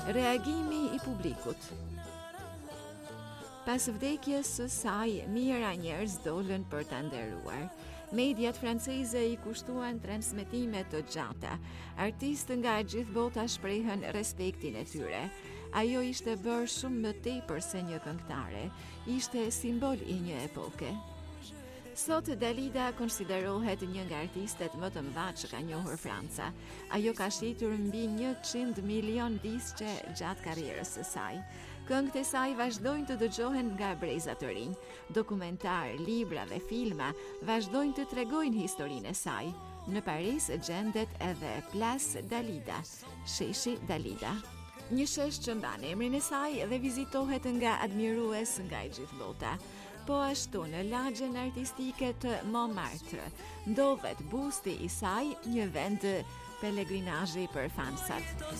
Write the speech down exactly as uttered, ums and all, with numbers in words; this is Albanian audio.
Reagimi i publikut. Pas vdekjes së saj, mijëra njerëz dolën për ta nderuar. Mediat franceze i kushtuan transmetime të gjata. Artistë nga gjithë bota shprehën respektin e tyre. Ajo ishte bërë shumë më tepër se një këngëtare, ishte simbol i një epoke. Sot Dalida konsiderohet një nga artistet më të mëdha që ka njohur Franca. Ajo ka shitur mbi njëqind milion diskë gjatë karrierës së saj. Këngët e saj vazhdojnë të dëgjohen nga breza të rinj. Dokumentar, libra dhe filma vazhdojnë të tregojnë historinë e saj. Në Paris gjendet edhe Place Dalida, sheshi Dalida. Një shesh që mban emrin e saj dhe vizitohet nga admirues nga e gjithë bota. Po ashtu në lagjen artistike të Montmartre ndodhet busti i saj, një vend pelegrinazhi për fansat.